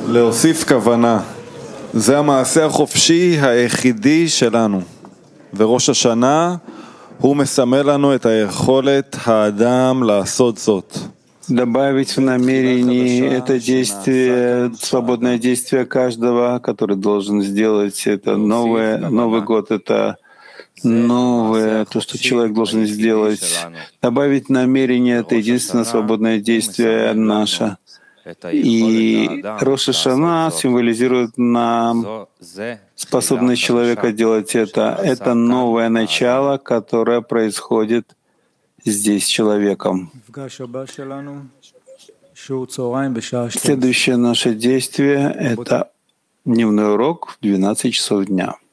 להוסיף כוונה. זה המעשה החופשי היחידי שלנו. וראש השנה הוא מסמל לנו את היכולת האדם לעשות זאת. Добавить в намерении это действие, свободное действие каждого, который должен сделать это Новый год, это новое, то, что человек должен сделать. Добавить намерение — это единственное свободное действие наше. И Рош ха-Шана символизирует нам способность человека делать это. Это новое начало, которое происходит здесь с человеком. Следующее наше действие — это дневной урок в 12 часов дня.